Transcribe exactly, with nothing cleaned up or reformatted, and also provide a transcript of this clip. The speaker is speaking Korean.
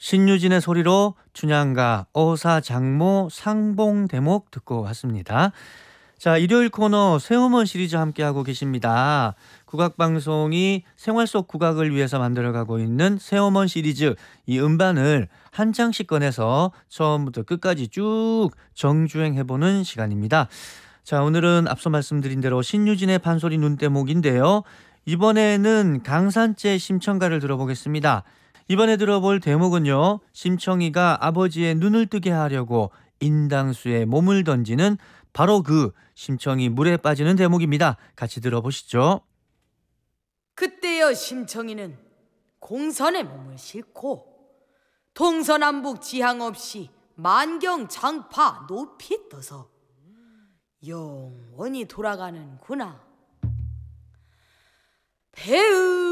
신유진의 소리로 춘향가 어사장모 상봉 대목 듣고 왔습니다. 자, 일요일 코너 새우먼 시리즈 함께하고 계십니다. 국악방송이 생활 속 국악을 위해서 만들어가고 있는 새우먼 시리즈, 이 음반을 한 장씩 꺼내서 처음부터 끝까지 쭉 정주행해보는 시간입니다. 자, 오늘은 앞서 말씀드린 대로 신유진의 판소리 눈대목인데요. 이번에는 강산재 심청가를 들어보겠습니다. 이번에 들어볼 대목은요, 심청이가 아버지의 눈을 뜨게 하려고 인당수에 몸을 던지는 바로 그 심청이 물에 빠지는 대목입니다. 같이 들어보시죠. 그때여 심청이는 공선에 몸을 싣고 동서남북 지향 없이 만경 장파 높이 떠서 영원히 돌아가는구나. 배의